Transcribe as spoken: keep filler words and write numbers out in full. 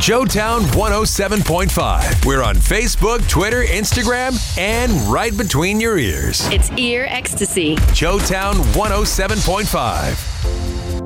Showtown one oh seven point five. We're on Facebook, Twitter, Instagram, and right between your ears. It's ear ecstasy. Showtown one oh seven point five.